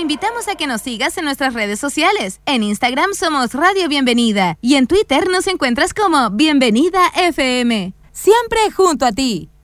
invitamos a que nos sigas en nuestras redes sociales. En Instagram somos Radio Bienvenida y en Twitter nos encuentras como Bienvenida FM. Siempre junto a ti.